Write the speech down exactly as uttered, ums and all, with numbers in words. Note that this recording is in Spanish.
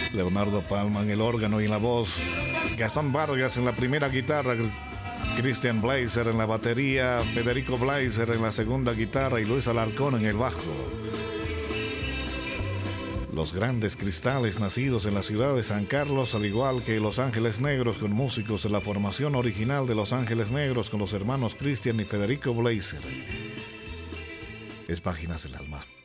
Leonardo Palma en el órgano y en la voz, Gastón Vargas en la primera guitarra, Christian Blazer en la batería, Federico Blazer en la segunda guitarra y Luis Alarcón en el bajo. Los Grandes Cristales, nacidos en la ciudad de San Carlos, al igual que Los Ángeles Negros, con músicos de la formación original de Los Ángeles Negros con los hermanos Christian y Federico Blazer. Es Páginas del Alma.